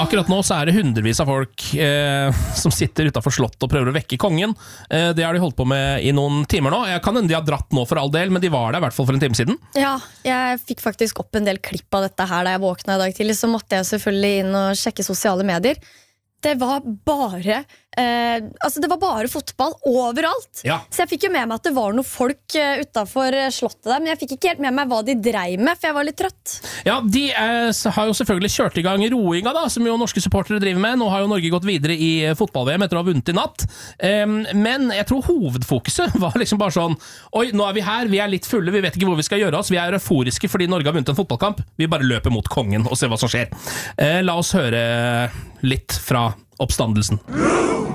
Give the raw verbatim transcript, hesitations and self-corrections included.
Akkurat nå så er det hundrevis av folk eh, som sitter utenfor slott og prøver å vekke kongen. Eh, det har de holdt på med i noen timer nå. Jeg kan hende de har dratt nå for all del, men de var der i hvert fall for en time siden. Ja, jeg fikk faktisk opp en del klipp av dette her da jeg våkna i dag tidlig, så måtte jeg selvfølgelig inn og sjekke sosiale medier. Det var bare eh, Altså det var bare fotball overalt. Ja. Så jeg fikk jo med meg at det var noen folk eh, utenfor slottet der, men jeg fikk ikke helt med meg hva de dreiv med, for jeg var litt trøtt. Ja, de er, har jo selvfølgelig kjørt i gang roinga da, som jo norske supportere driver med. Nå har jo Norge gått videre i fotball-V M etter å ha vunnet i natt. Um, men jeg tror hovedfokuset var liksom bare sånn, oi, nå er vi her, vi er litt fulle, vi vet ikke hvor vi skal gjøre oss, vi er euforiske fordi Norge har vunnet en fotballkamp. Vi bare løper mot kongen og ser hva som skjer. Uh, la oss høre litt fra oppstandelsen.